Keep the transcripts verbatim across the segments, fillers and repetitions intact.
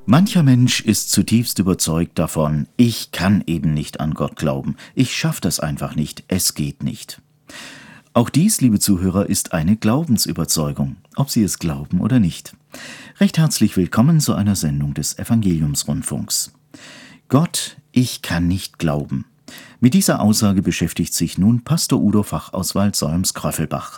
Mancher Mensch ist zutiefst überzeugt davon, ich kann eben nicht an Gott glauben, ich schaffe das einfach nicht, es geht nicht. Auch dies, liebe Zuhörer, ist eine Glaubensüberzeugung, ob Sie es glauben oder nicht. Recht herzlich willkommen zu einer Sendung des Evangeliumsrundfunks. Gott, ich kann nicht glauben. Mit dieser Aussage beschäftigt sich nun Pastor Udo Fach aus Waldsäums-Kröffelbach.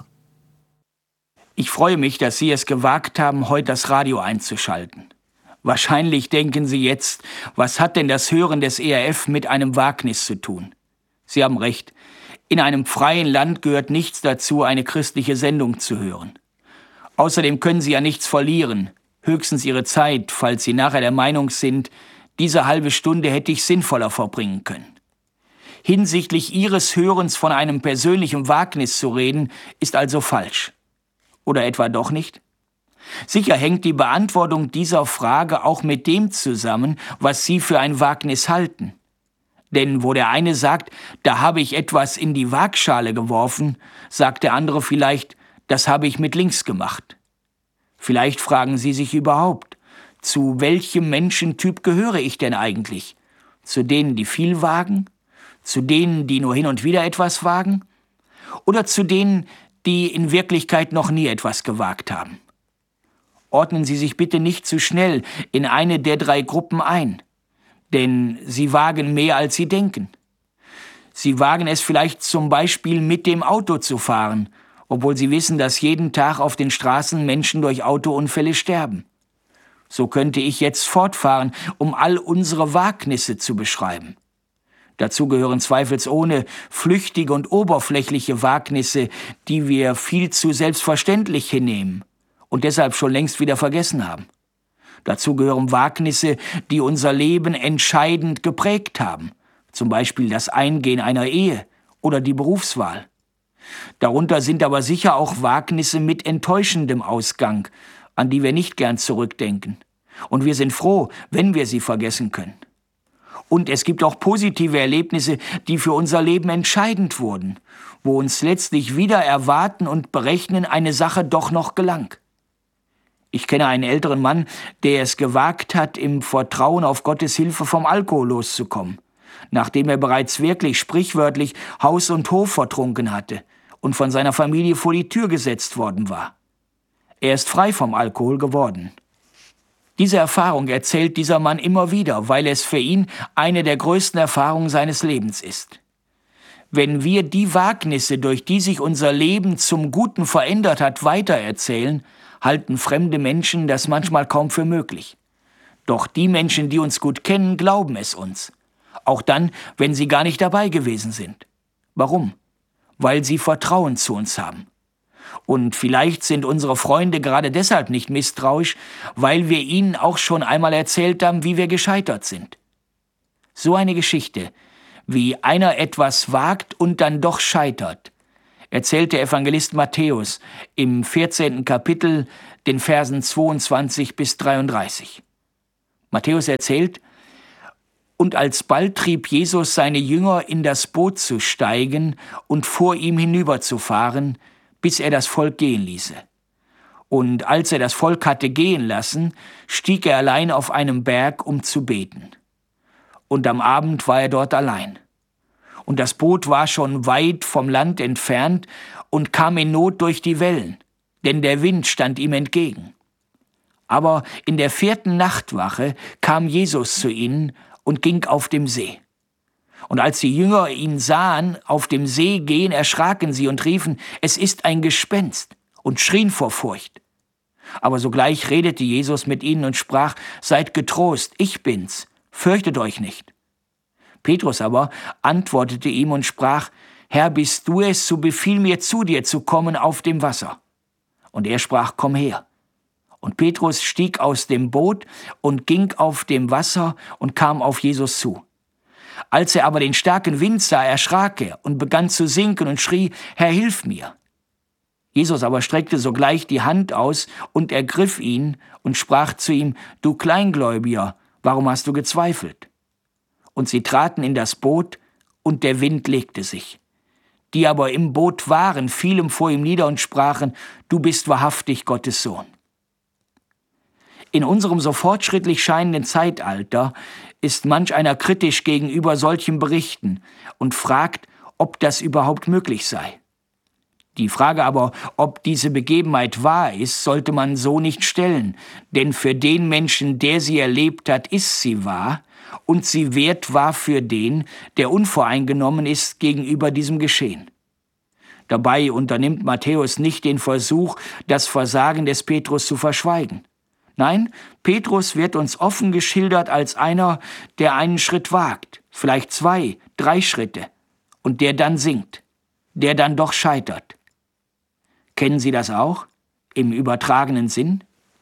Ich freue mich, dass Sie es gewagt haben, heute das Radio einzuschalten. Wahrscheinlich denken Sie jetzt, was hat denn das Hören des E R F mit einem Wagnis zu tun? Sie haben recht, in einem freien Land gehört nichts dazu, eine christliche Sendung zu hören. Außerdem können Sie ja nichts verlieren, höchstens Ihre Zeit, falls Sie nachher der Meinung sind, diese halbe Stunde hätte ich sinnvoller verbringen können. Hinsichtlich Ihres Hörens von einem persönlichen Wagnis zu reden, ist also falsch. Oder etwa doch nicht? Sicher hängt die Beantwortung dieser Frage auch mit dem zusammen, was Sie für ein Wagnis halten. Denn wo der eine sagt, da habe ich etwas in die Waagschale geworfen, sagt der andere vielleicht, das habe ich mit links gemacht. Vielleicht fragen Sie sich überhaupt, zu welchem Menschentyp gehöre ich denn eigentlich? Zu denen, die viel wagen? Zu denen, die nur hin und wieder etwas wagen? Oder zu denen, die in Wirklichkeit noch nie etwas gewagt haben? Ordnen Sie sich bitte nicht zu schnell in eine der drei Gruppen ein, denn Sie wagen mehr, als Sie denken. Sie wagen es vielleicht zum Beispiel mit dem Auto zu fahren, obwohl Sie wissen, dass jeden Tag auf den Straßen Menschen durch Autounfälle sterben. So könnte ich jetzt fortfahren, um all unsere Wagnisse zu beschreiben. Dazu gehören zweifelsohne flüchtige und oberflächliche Wagnisse, die wir viel zu selbstverständlich hinnehmen und deshalb schon längst wieder vergessen haben. Dazu gehören Wagnisse, die unser Leben entscheidend geprägt haben, zum Beispiel das Eingehen einer Ehe oder die Berufswahl. Darunter sind aber sicher auch Wagnisse mit enttäuschendem Ausgang, an die wir nicht gern zurückdenken. Und wir sind froh, wenn wir sie vergessen können. Und es gibt auch positive Erlebnisse, die für unser Leben entscheidend wurden, wo uns letztlich wieder erwarten und berechnen eine Sache doch noch gelang. Ich kenne einen älteren Mann, der es gewagt hat, im Vertrauen auf Gottes Hilfe vom Alkohol loszukommen, nachdem er bereits wirklich sprichwörtlich Haus und Hof vertrunken hatte und von seiner Familie vor die Tür gesetzt worden war. Er ist frei vom Alkohol geworden. Diese Erfahrung erzählt dieser Mann immer wieder, weil es für ihn eine der größten Erfahrungen seines Lebens ist. Wenn wir die Wagnisse, durch die sich unser Leben zum Guten verändert hat, weitererzählen, halten fremde Menschen das manchmal kaum für möglich. Doch die Menschen, die uns gut kennen, glauben es uns. Auch dann, wenn sie gar nicht dabei gewesen sind. Warum? Weil sie Vertrauen zu uns haben. Und vielleicht sind unsere Freunde gerade deshalb nicht misstrauisch, weil wir ihnen auch schon einmal erzählt haben, wie wir gescheitert sind. So eine Geschichte, wie einer etwas wagt und dann doch scheitert, erzählt der Evangelist Matthäus im vierzehnten Kapitel, den Versen zweiundzwanzig bis dreiunddreißig. Matthäus erzählt, und alsbald trieb Jesus seine Jünger in das Boot zu steigen und vor ihm hinüberzufahren, bis er das Volk gehen ließe. Und als er das Volk hatte gehen lassen, stieg er allein auf einem Berg, um zu beten. Und am Abend war er dort allein. Und das Boot war schon weit vom Land entfernt und kam in Not durch die Wellen, denn der Wind stand ihm entgegen. Aber in der vierten Nachtwache kam Jesus zu ihnen und ging auf dem See. Und als die Jünger ihn sahen auf dem See gehen, erschraken sie und riefen, es ist ein Gespenst, und schrien vor Furcht. Aber sogleich redete Jesus mit ihnen und sprach, seid getrost, ich bin's, fürchtet euch nicht. Petrus aber antwortete ihm und sprach, Herr, bist du es, so befiehl mir zu dir zu kommen auf dem Wasser. Und er sprach, komm her. Und Petrus stieg aus dem Boot und ging auf dem Wasser und kam auf Jesus zu. Als er aber den starken Wind sah, erschrak er und begann zu sinken und schrie, Herr, hilf mir. Jesus aber streckte sogleich die Hand aus und ergriff ihn und sprach zu ihm, du Kleingläubiger, warum hast du gezweifelt? Und sie traten in das Boot, und der Wind legte sich. Die aber im Boot waren, fielen vor ihm nieder und sprachen, du bist wahrhaftig Gottes Sohn. In unserem so fortschrittlich scheinenden Zeitalter ist manch einer kritisch gegenüber solchen Berichten und fragt, ob das überhaupt möglich sei. Die Frage aber, ob diese Begebenheit wahr ist, sollte man so nicht stellen, denn für den Menschen, der sie erlebt hat, ist sie wahr und sie wert wahr für den, der unvoreingenommen ist gegenüber diesem Geschehen. Dabei unternimmt Matthäus nicht den Versuch, das Versagen des Petrus zu verschweigen. Nein, Petrus wird uns offen geschildert als einer, der einen Schritt wagt, vielleicht zwei, drei Schritte, und der dann sinkt, der dann doch scheitert. Kennen Sie das auch, im übertragenen Sinn?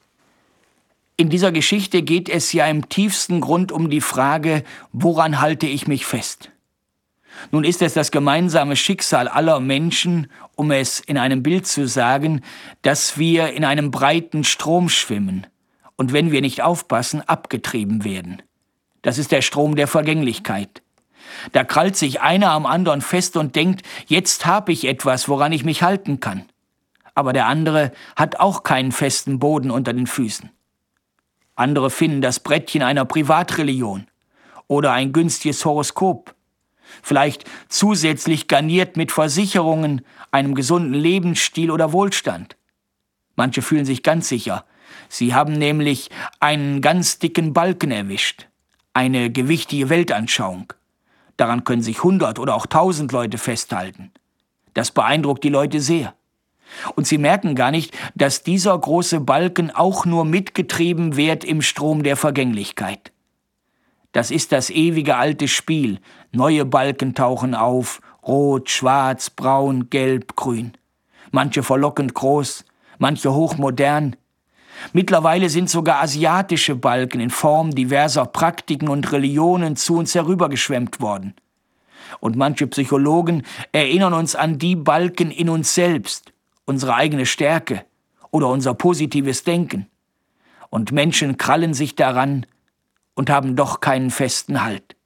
In dieser Geschichte geht es ja im tiefsten Grund um die Frage, woran halte ich mich fest? Nun ist es das gemeinsame Schicksal aller Menschen, um es in einem Bild zu sagen, dass wir in einem breiten Strom schwimmen und wenn wir nicht aufpassen, abgetrieben werden. Das ist der Strom der Vergänglichkeit. Da krallt sich einer am anderen fest und denkt, jetzt habe ich etwas, woran ich mich halten kann. Aber der andere hat auch keinen festen Boden unter den Füßen. Andere finden das Brettchen einer Privatreligion oder ein günstiges Horoskop, vielleicht zusätzlich garniert mit Versicherungen, einem gesunden Lebensstil oder Wohlstand. Manche fühlen sich ganz sicher, sie haben nämlich einen ganz dicken Balken erwischt, eine gewichtige Weltanschauung. Daran können sich hundert oder auch tausend Leute festhalten. Das beeindruckt die Leute sehr. Und sie merken gar nicht, dass dieser große Balken auch nur mitgetrieben wird im Strom der Vergänglichkeit. Das ist das ewige alte Spiel. Neue Balken tauchen auf, rot, schwarz, braun, gelb, grün. Manche verlockend groß, manche hochmodern. Mittlerweile sind sogar asiatische Balken in Form diverser Praktiken und Religionen zu uns herübergeschwemmt worden. Und manche Psychologen erinnern uns an die Balken in uns selbst, unsere eigene Stärke oder unser positives Denken. Und Menschen krallen sich daran und haben doch keinen festen Halt.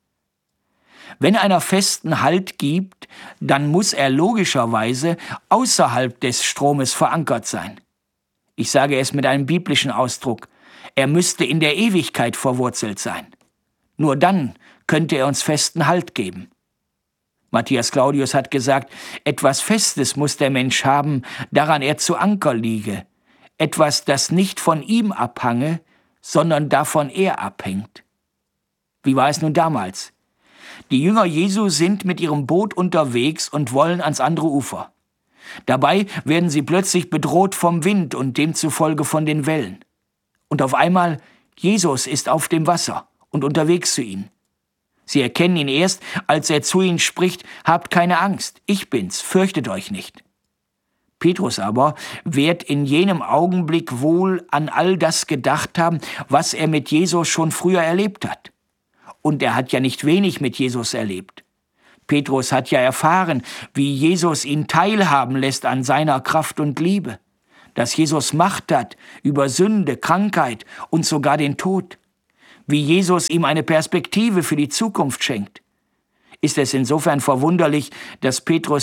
Wenn einer festen Halt gibt, dann muss er logischerweise außerhalb des Stromes verankert sein. Ich sage es mit einem biblischen Ausdruck, er müsste in der Ewigkeit verwurzelt sein. Nur dann könnte er uns festen Halt geben. Matthias Claudius hat gesagt, etwas Festes muss der Mensch haben, daran er zu Anker liege. Etwas, das nicht von ihm abhange, sondern davon er abhängt. Wie war es nun damals? Die Jünger Jesu sind mit ihrem Boot unterwegs und wollen ans andere Ufer. Dabei werden sie plötzlich bedroht vom Wind und demzufolge von den Wellen. Und auf einmal, Jesus ist auf dem Wasser und unterwegs zu ihnen. Sie erkennen ihn erst, als er zu ihnen spricht, habt keine Angst, ich bin's, fürchtet euch nicht. Petrus aber wird in jenem Augenblick wohl an all das gedacht haben, was er mit Jesus schon früher erlebt hat. Und er hat ja nicht wenig mit Jesus erlebt. Petrus hat ja erfahren, wie Jesus ihn teilhaben lässt an seiner Kraft und Liebe, dass Jesus Macht hat über Sünde, Krankheit und sogar den Tod, wie Jesus ihm eine Perspektive für die Zukunft schenkt. Ist es insofern verwunderlich, dass Petrus